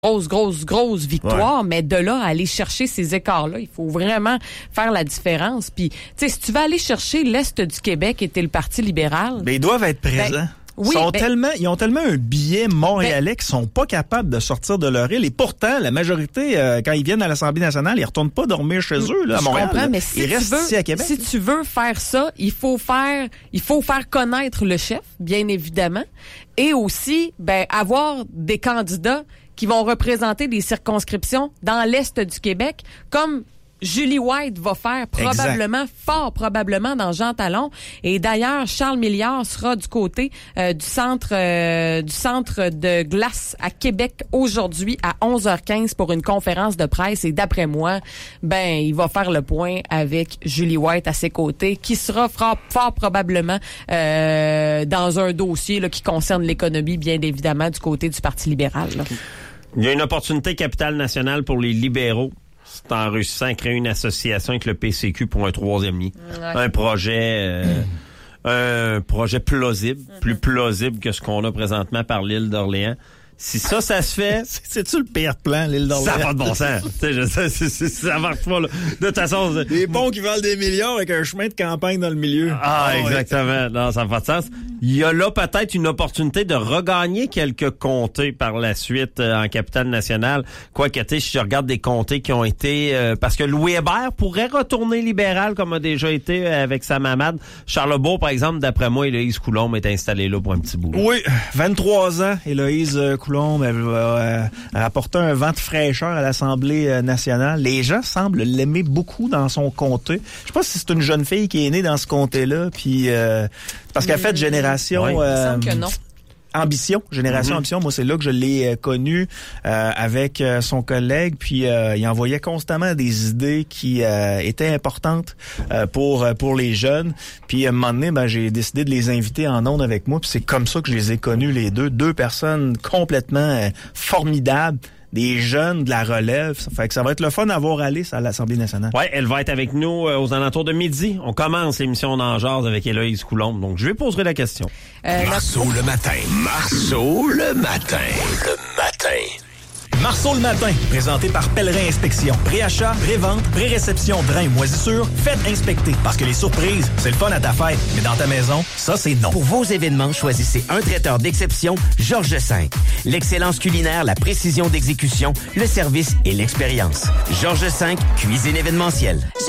grosse victoire, mais de là à aller chercher ces écarts-là, il faut vraiment faire la différence. Puis, tu sais, si tu vas aller chercher l'Est du Québec et t'es le Parti libéral... Mais ils doivent être présents. Oui, ils ont tellement un billet montréalais qu'ils sont pas capables de sortir de leur île. Et pourtant, la majorité, quand ils viennent à l'Assemblée nationale, ils retournent pas dormir chez eux, là, à Montréal. Je comprends, mais si ils restent ici à Québec. Si tu veux faire ça, il faut faire connaître le chef, bien évidemment, et aussi, avoir des candidats qui vont représenter des circonscriptions dans l'Est du Québec, comme Julie White va faire fort probablement dans Jean Talon. Et d'ailleurs, Charles Milliard sera du côté du centre de glace à Québec aujourd'hui à 11h15 pour une conférence de presse. Et d'après moi, il va faire le point avec Julie White à ses côtés, qui sera fort probablement dans un dossier là, qui concerne l'économie, bien évidemment, du côté du Parti libéral. Là. Il y a une opportunité capitale nationale pour les libéraux. C'est en réussissant à créer une association avec le PCQ pour un troisième lien. Ouais. Un projet plausible, plus plausible que ce qu'on a présentement par l'île d'Orléans. Si ça se fait... C'est-tu le pire plan, l'île d'Orléans? Ça n'a pas de bon sens. Ça marche pas, là. De toute façon... Des ponts qui valent des millions avec un chemin de campagne dans le milieu. Exactement. Ouais. Non, ça n'a pas de sens. Il y a là peut-être une opportunité de regagner quelques comtés par la suite en capitale nationale. Quoique, tu sais, si je regarde des comtés qui ont été... parce que Louis Hébert pourrait retourner libéral comme a déjà été avec sa mamade. Charlebourg, par exemple, d'après moi, Héloïse Coulombe est installée là pour un petit bout. Là. Oui, 23 ans, Héloïse Coulombe, elle va apporter un vent de fraîcheur à l'Assemblée nationale. Les gens semblent l'aimer beaucoup dans son comté. Je sais pas si c'est une jeune fille qui est née dans ce comté-là, puis parce qu'elle a fait Génération... il me semble que non. Génération Ambition, moi c'est là que je l'ai connu avec son collègue, puis il envoyait constamment des idées qui étaient importantes pour les jeunes. Puis à un moment donné, j'ai décidé de les inviter en ondes avec moi, puis c'est comme ça que je les ai connus les deux personnes complètement formidables. Des jeunes de la relève. Ça fait que ça va être le fun à voir Alice à l'Assemblée nationale. Ouais, elle va être avec nous aux alentours de midi. On commence l'émission d'En Jase avec Héloïse Coulombe. Donc, je lui poserai la question. Marceau le matin. Marceau le matin. Marceau le matin, présenté par Pèlerin Inspection. Préachat, prévente, pré-réception, drain, moisissure, faites inspecter. Parce que les surprises, c'est le fun à ta fête. Mais dans ta maison, ça, c'est non. Pour vos événements, choisissez un traiteur d'exception, Georges V. L'excellence culinaire, la précision d'exécution, le service et l'expérience. Georges V, cuisine événementielle.